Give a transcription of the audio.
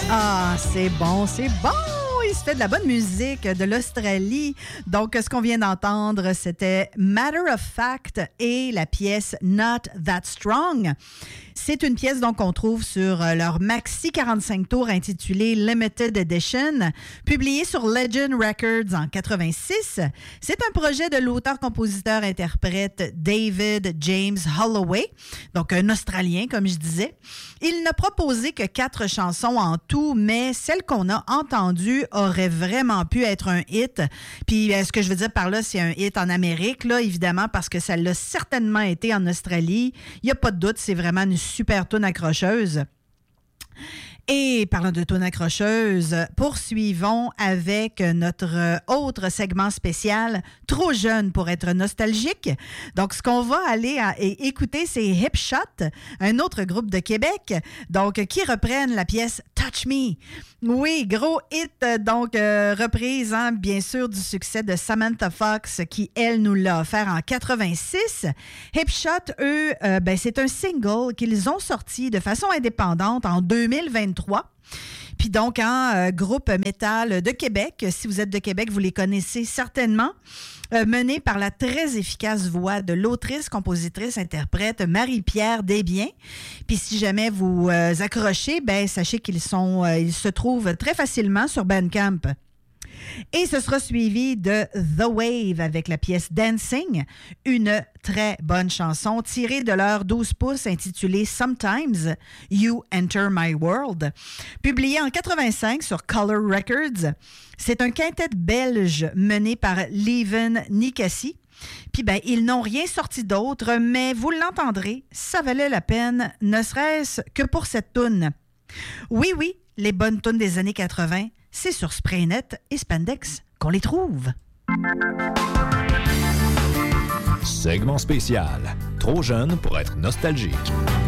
Ah, c'est bon, c'est bon! Il se fait de la bonne musique de l'Australie. Donc, ce qu'on vient d'entendre, c'était Matter of Fact et la pièce Not That Strong. C'est une pièce donc qu'on trouve sur leur maxi 45 tours intitulé Limited Edition, publié sur Legend Records en 86. C'est un projet de l'auteur-compositeur-interprète David James Holloway, donc un Australien, comme je disais. Il n'a proposé que 4 chansons en tout, mais celle qu'on a entendue aurait vraiment pu être un hit. Puis, ce que je veux dire par là, c'est un hit en Amérique, là, évidemment, parce que ça l'a certainement été en Australie. Il n'y a pas de doute, c'est vraiment une super toune accrocheuse. Et parlant de toune accrocheuse, poursuivons avec notre autre segment spécial, Trop jeune pour être nostalgique. Donc, ce qu'on va aller écouter, c'est Hip Shot, un autre groupe de Québec, donc qui reprennent la pièce Touch Me. Oui, gros hit, donc reprise, hein, bien sûr, du succès de Samantha Fox, qui, elle, nous l'a offert en 86. Hip Shot, eux, c'est un single qu'ils ont sorti de façon indépendante en 2023. Puis donc, groupe métal de Québec. Si vous êtes de Québec, vous les connaissez certainement. Mené par la très efficace voix de l'autrice, compositrice, interprète Marie-Pierre Desbiens. Puis si jamais vous accrochez, sachez qu'ils se trouvent très facilement sur Bandcamp. Et ce sera suivi de The Wave avec la pièce Dancing, une très bonne chanson tirée de leur 12 pouces intitulée Sometimes You Enter My World, publiée en 85 sur Color Records. C'est un quintet belge mené par Leven Nikassi. Puis ils n'ont rien sorti d'autre, mais vous l'entendrez, ça valait la peine, ne serait-ce que pour cette toune. Oui, les bonnes tounes des années 80, c'est sur Spraynet et Spandex qu'on les trouve. Segment spécial. Trop jeune pour être nostalgique.